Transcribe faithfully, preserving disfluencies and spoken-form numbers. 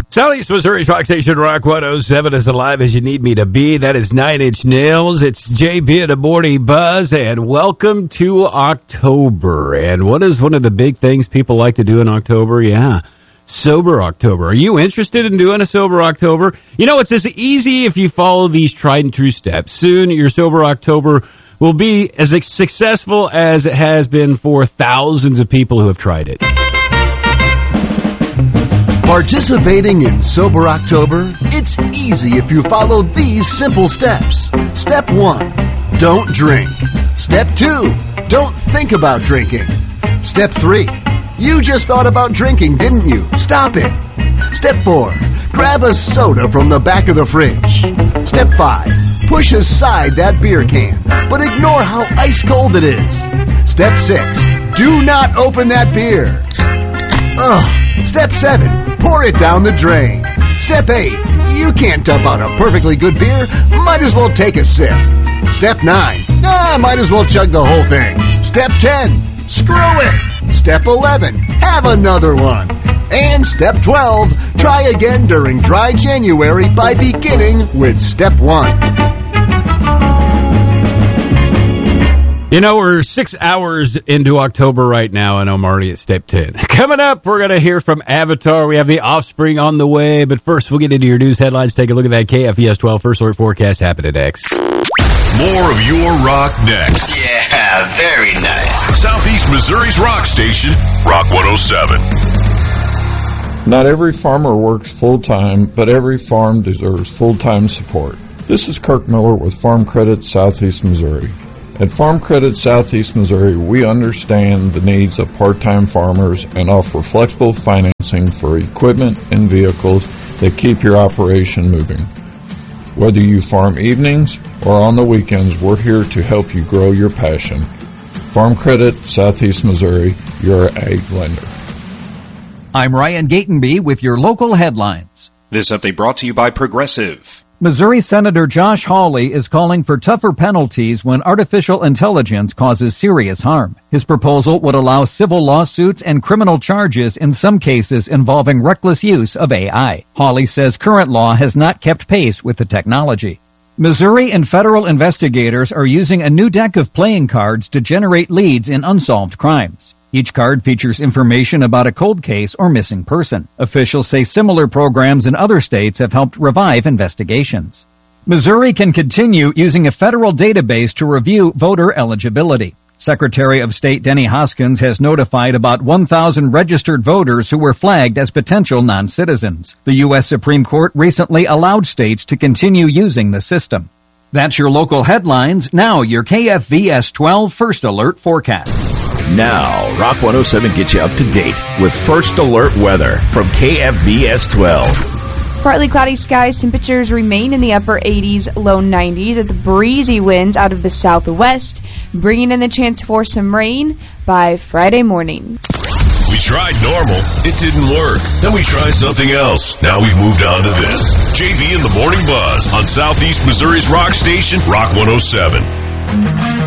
Southeast Missouri's Rock Station, Rock one oh seven, as alive as you need me to be. That is Nine Inch Nails. It's J B at the Morning Buzz, and welcome to October. And what is one of the big things people like to do in October? Yeah, Sober October. Are you interested in doing a Sober October? You know, it's as easy if you follow these tried and true steps. Soon, your Sober October will be as successful as it has been for thousands of people who have tried it. Participating in Sober October, it's easy if you follow these simple steps. Step one, don't drink. Step two, don't think about drinking. Step three, you just thought about drinking, didn't you? Stop it. Step four, grab a soda from the back of the fridge. Step five, push aside that beer can, but ignore how ice cold it is. Step six, do not open that beer. Ugh. Step seven, pour it down the drain. Step eight, you can't dump out a perfectly good beer. Might as well take a sip. Step nine, ah, might as well chug the whole thing. Step ten, screw it. Step eleven, have another one. And step twelve, try again during dry January by beginning with step one. You know, we're six hours into October right now, and I'm already at step ten. Coming up, we're going to hear from Avatar. We have the Offspring on the way. But first, we'll get into your news headlines. Take a look at that K F V S twelve First Alert Forecast happening next. More of your rock next. Yeah, very nice. Southeast Missouri's rock station, Rock one oh seven. Not every farmer works full-time, but every farm deserves full-time support. This is Kirk Miller with Farm Credit Southeast Missouri. At Farm Credit Southeast Missouri, we understand the needs of part-time farmers and offer flexible financing for equipment and vehicles that keep your operation moving. Whether you farm evenings or on the weekends, we're here to help you grow your passion. Farm Credit Southeast Missouri, your ag lender. I'm Ryan Gatenby with your local headlines. This update brought to you by Progressive. Missouri Senator Josh Hawley is calling for tougher penalties when artificial intelligence causes serious harm. His proposal would allow civil lawsuits and criminal charges in some cases involving reckless use of A I. Hawley says current law has not kept pace with the technology. Missouri and federal investigators are using a new deck of playing cards to generate leads in unsolved crimes. Each card features information about a cold case or missing person. Officials say similar programs in other states have helped revive investigations. Missouri can continue using a federal database to review voter eligibility. Secretary of State Denny Hoskins has notified about one thousand registered voters who were flagged as potential non-citizens. The U S Supreme Court recently allowed states to continue using the system. That's your local headlines. Now your K F V S twelve First Alert forecast. Now, Rock one oh seven gets you up to date with First Alert weather from K F V S twelve. Partly cloudy skies, temperatures remain in the upper eighties, low nineties, with the breezy winds out of the southwest, bringing in the chance for some rain by Friday morning. We tried normal. It didn't work. Then we tried something else. Now we've moved on to this. J B in the Morning Buzz on Southeast Missouri's rock station, Rock one oh seven.